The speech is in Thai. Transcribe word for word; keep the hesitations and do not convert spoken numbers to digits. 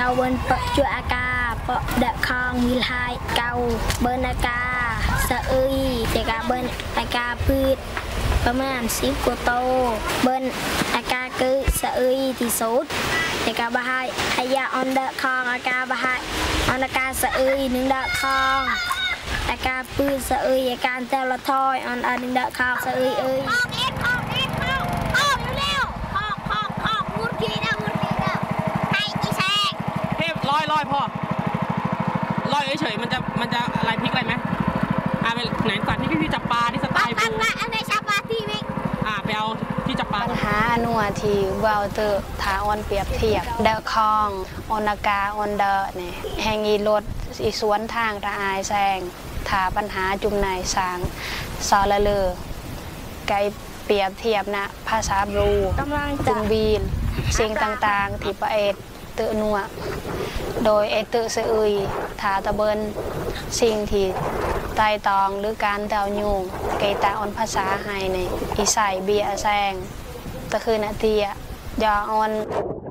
cao bên bậc chua aka bậc đợt con như hai cao bên aka sợ ơi để cả bên aka phượtประมาณสิบกว่าโตเบิ้นอากาคือสะอึยที่สุดแต่กาบะไฮไฮยาออนเดอคองอากาบะไฮออนอากาสะอึยหนึ่งเดอคองอากาปืนสะอึยอาการเตลทอยออนอันหนึ่งเดอคองสะอึยเอ้ยออกเอ็ดออกเอ็ดออกออกเร็วๆออกออกออกมุดกีเด้อมุดกีเด้อไอ้อีแซงเทพลอยลอยพ่อลอยเฉยๆมันจะมันจะอะไรพลิกอะไรไหมอ่าไปไหนก่อนที่พี่จับปลาที่สไตล์ปูอันไหนจับปลาที่วิกอ่าไปเอาที่จับปลาปัญหาหนัวที่เบาเตอร์ทาออนเปรียบเทียบเดอะคองออนากาออนเดอร์เนี่ยแห่งอีรถอีสวนทางระอายแซงถาปัญหาจุ่มนายสางซอละเลอไกเปรียบเทียบนะภาษาบรูจุงบีนสิ่งต่างๆที่ประเอตเตอนัวโดยเอเตอร์เซอุยถาตะเบินสิ่งที่ไต่ตองหรือการเตายุงเกตาออนภาษาไฮในอีใส่เบียแซงตะคือนาเตียยาออน